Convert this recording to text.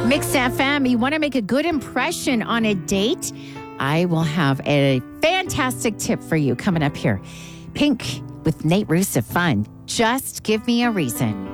Mix FM, you want to make a good impression on a date? I will have a fantastic tip for you coming up here. Pink with Nate Russo Fun. Just give me a reason.